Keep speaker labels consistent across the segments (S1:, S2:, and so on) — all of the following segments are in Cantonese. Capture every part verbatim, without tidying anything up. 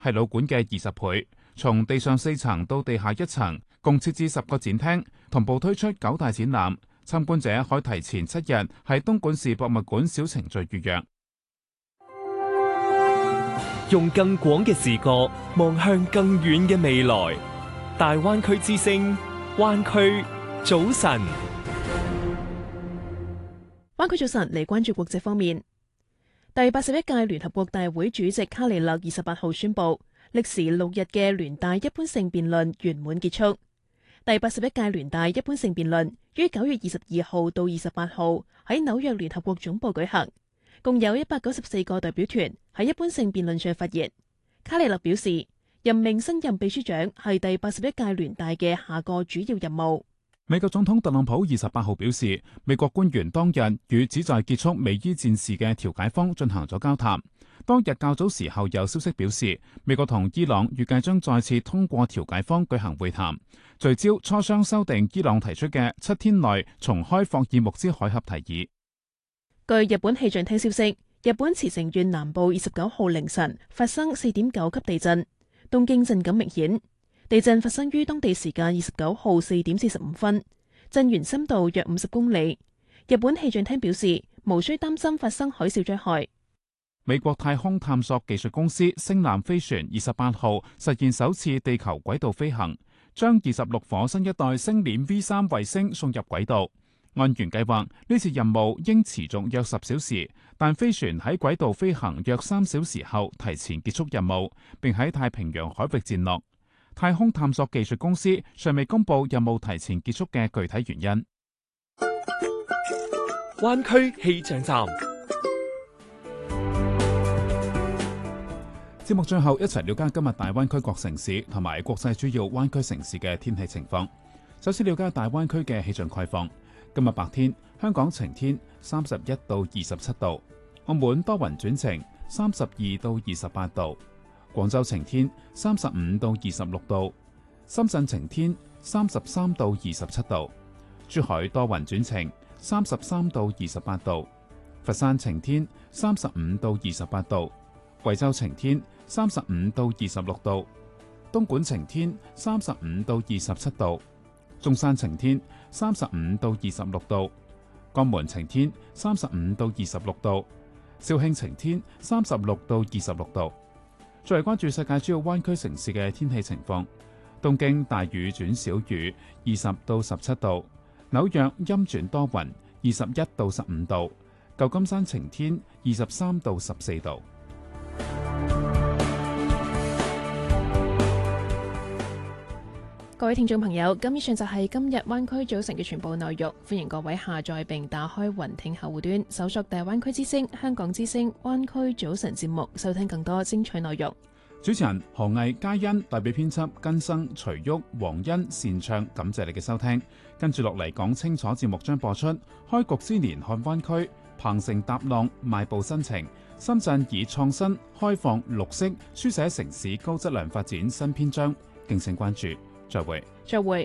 S1: 係老館嘅二十倍。從地上四層到地下一層，共設置十個展廳，同步推出九大展覽。參觀者可提前七日喺東莞市博物館小程序預約。
S2: 用更廣嘅視角望向更遠嘅未來。大灣區之聲，灣區早晨。
S3: 灣區早晨，嚟關注國際方面。第八十一屆聯合國大會主席卡里勒二十八號宣布，歷時六日嘅聯大一般性辯論圓滿結束。第八十一屆聯大一般性辯論於九月二十二號到二十八號喺紐約聯合國總部舉行，共有一百九十四個代表團喺一般性辯論上發言。卡里勒表示，任命新任秘書長係第八十一屆聯大嘅下個主要任務。
S1: 美國總統特朗普二十八號表示，美國官員當日與旨在結束美伊戰事嘅調解方進行咗交談。當日較早時候有消息表示，美國同伊朗預計將再次通過調解方舉行會談，聚焦磋商修訂伊朗提出嘅七天內重開霍爾木茲海峽提議。
S3: 據日本氣象廳消息，日本茨城縣南部二十九號凌晨發生四點九級地震，東京震感明顯。地震發生於當地時間二十九號四點四十五分，震源深度約五十公里。日本氣象廳表示，無需擔心發生海嘯災害。
S1: 美國太空探索技術公司星艦飛船二十八號實現首次地球軌道飛行，將二十六顆新一代星鏈 V 三衛星送入軌道。按原計劃，呢次任務應持續約十小時，但飛船喺軌道飛行約三小時後提前結束任務，並喺太平洋海域墜落。太空探索技術公司尚未公布任務提前結束嘅具體原因。
S2: 灣區氣象站。
S1: 節目最後一齊了解今日大灣區各城市同埋國際主要灣區城市嘅天氣情況。首先了解大灣區嘅氣象概況。今日白天，香港晴天，三十一到二十七度；澳門多雲轉晴，三十二到二十八度；廣州晴天，三十五到二十六度；深圳晴天，三十三到二十七度；珠海多雲轉晴，三十三到二十八度；佛山晴天，三十五到二十八度；貴州晴天，三十五到二十六度；東莞晴天，三十五到二十七度；中山晴天，三十五到二十六度；江門晴天，三十五到二十六度；肇慶晴天，三十六到二十六度。再嚟關注世界主要灣區城市嘅天氣情況。東京大雨轉小雨，二十到十七度；紐約陰轉多雲，二十一到十五度；舊金山晴天，二十三到十四度。
S3: 各位聽眾朋友，咁以上就係今日灣區早晨嘅全部內容。歡迎各位下載並打開雲聽客戶端，搜索大灣區之聲、香港之聲、灣區早晨節目，收聽更多精彩內容。
S1: 主持人何毅、嘉欣，代表編輯根生、徐旭、黃欣、善唱，感謝你嘅收聽。跟住落嚟講清楚節目將播出。開局之年看灣區，鵬城踏浪，邁步新程。深圳以創新、開放、綠色書寫城市高質量發展新篇章，敬請關注。再會，
S3: 再會。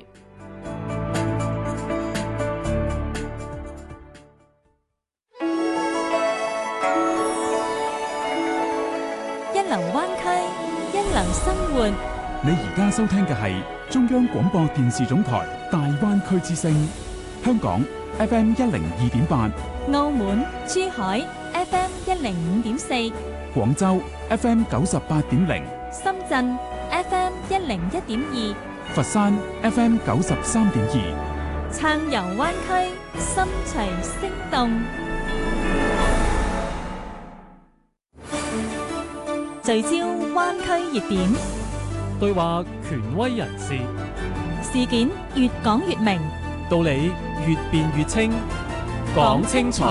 S4: 一流灣區，一流生活。
S1: 你而家收聽嘅係中央廣播電視總台大灣區之聲，香港 F M 一零二點八，
S4: 澳門、珠海 F M 一零五點四，
S1: 廣州 F M 九十八點零，
S4: 深圳 F M 一零一點二。
S1: 佛山 F M 九十三點二，
S4: 暢遊灣區，心隨聲動，聚焦灣區熱點，
S2: 對話權威人士，
S4: 事件越講越明，
S2: 道理越辯越清，講清楚，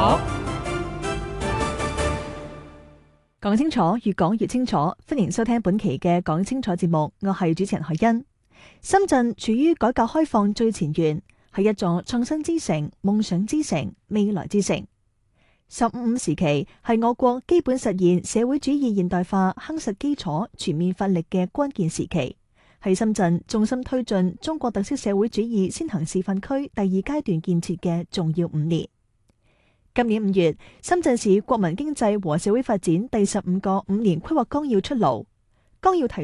S5: 講清楚，越講越清楚。歡迎收聽本期嘅講清楚節目，我係主持人海欣。深圳處於改革開放最前沿，係一座創新之城、夢想之城、未來之城。十五五時期係我國基本實現社會主義現代化夯實基礎、全面發力嘅關鍵時期，係深圳重心推進中國特色社會主義先行示範區第二階段建設嘅重要五年。今年五月，深圳市國民經濟和社會發展第十五個五年規劃綱要出爐。 綱要提